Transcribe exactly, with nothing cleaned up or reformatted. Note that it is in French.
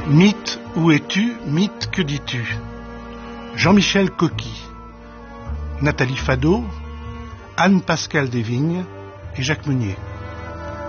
Mythe, où es-tu? Mythe, que dis-tu? Jean-Michel Coqui, Nathalie Fadot, Anne-Pascale Desvignes et Jacques Meunier.